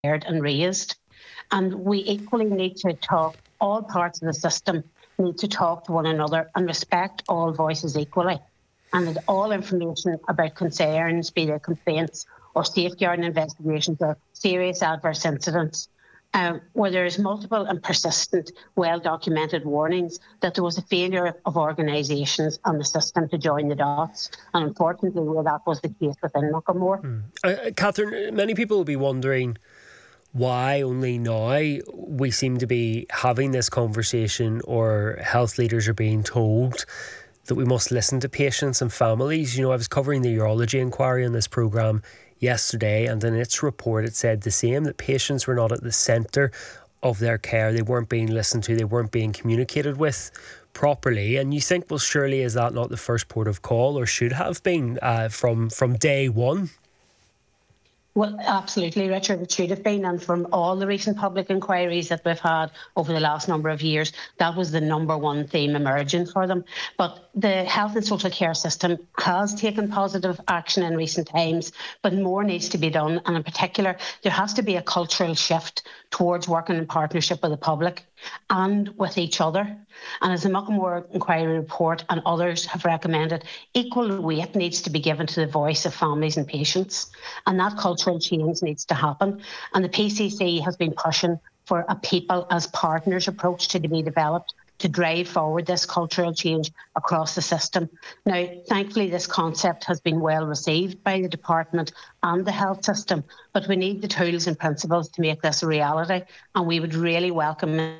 heard and raised. And we equally need to talk, all parts of the system need to talk to one another and respect all voices equally. And that all information about concerns, be they complaints or safeguarding investigations or serious adverse incidents, where there is multiple and persistent, well-documented warnings that there was a failure of organisations and the system to join the dots. And unfortunately, well, that was the case within Muckamore. Catherine, many people will be wondering why only now we seem to be having this conversation, or health leaders are being told that we must listen to patients and families. You know, I was covering the urology inquiry in this programme yesterday, and in its report it said the same, that patients were not at the centre of their care. They weren't being listened to, they weren't being communicated with properly. And you think, well, surely is that not the first port of call, or should have been from day one? Well, absolutely, Richard, it should have been. And from all the recent public inquiries that we've had over the last number of years, that was the number one theme emerging for them. But the health and social care system has taken positive action in recent times, but more needs to be done. And in particular, there has to be a cultural shift towards working in partnership with the public and with each other. And as the Muckamore Inquiry report and others have recommended, equal weight needs to be given to the voice of families and patients. And that cultural change needs to happen. And the PCC has been pushing for a people as partners approach to be developed to drive forward this cultural change across the system. Now, thankfully, this concept has been well received by the department and the health system, but we need the tools and principles to make this a reality. And we would really welcome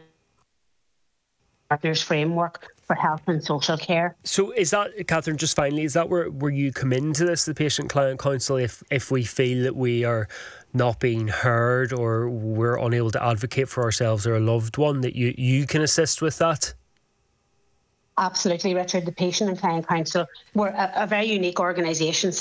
partners framework for health and social care. So is that, Catherine, just finally, is that where you come into this, the Patient-Client Council, if we feel that we are not being heard or we're unable to advocate for ourselves or a loved one, that you can assist with that? Absolutely, Richard. The Patient and Client Council, we're a very unique organisation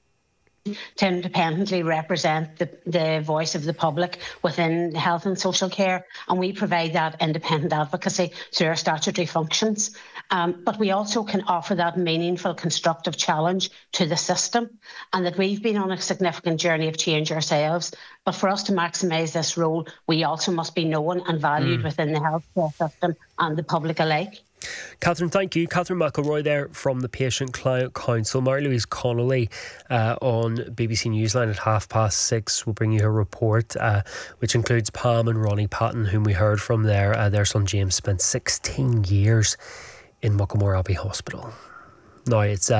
to independently represent the voice of the public within health and social care, and we provide that independent advocacy through our statutory functions. But we also can offer that meaningful, constructive challenge to the system, and that we've been on a significant journey of change ourselves. But for us to maximise this role, we also must be known and valued within the healthcare system and the public alike. Catherine, thank you. Catherine McElroy there from the Patient-Client Council. Mary-Louise Connolly on BBC Newsline at 6:30 will bring you her report, which includes Pam and Ronnie Patton, whom we heard from there. Their son James spent 16 years in Muckamore Abbey Hospital. Now it's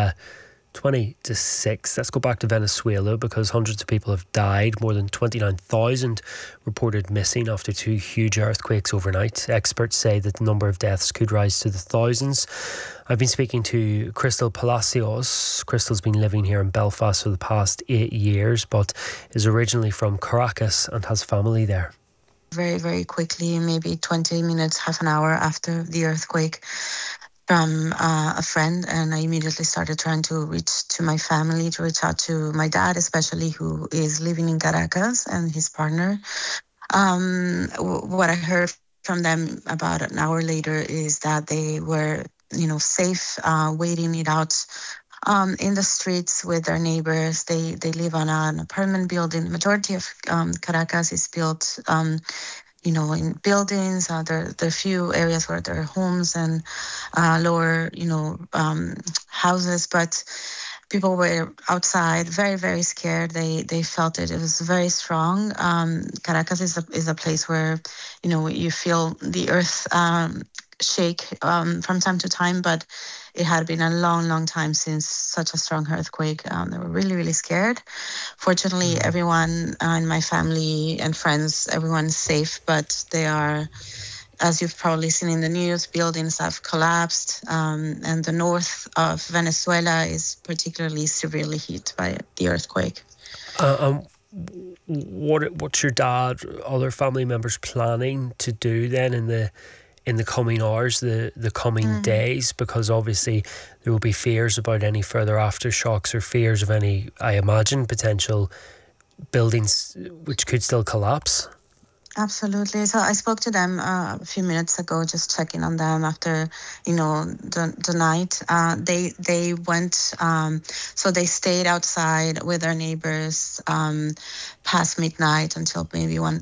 6:20. Let's go back to Venezuela, because hundreds of people have died. More than 29,000 reported missing after two huge earthquakes overnight. Experts say that the number of deaths could rise to the thousands. I've been speaking to Crystal Palacios. Crystal's been living here in Belfast for the past 8 years, but is originally from Caracas and has family there. Very, very quickly, maybe 20 minutes, half an hour after the earthquake, from a friend, and I immediately started trying to reach to my family, to reach out to my dad, especially, who is living in Caracas, and his partner. What I heard from them about an hour later is that they were, safe, waiting it out in the streets with their neighbors. They live on an apartment building. The majority of Caracas is built in buildings. There are few areas where there are homes and lower, houses, but people were outside, very, very scared. They felt it. It was very strong. Caracas is a place where, you feel the earth shake from time to time, but it had been a long, long time since such a strong earthquake. They were really, really scared. Fortunately, everyone in my family and friends, everyone's safe, but they are, as you've probably seen in the news, buildings have collapsed, and the north of Venezuela is particularly severely hit by the earthquake. What's your dad, other family members planning to do then in the coming hours, the coming days? Because obviously there will be fears about any further aftershocks, or fears of any, I imagine, potential buildings which could still collapse. Absolutely. So I spoke to them a few minutes ago, just checking on them after, the night. They went, so they stayed outside with their neighbors past midnight until maybe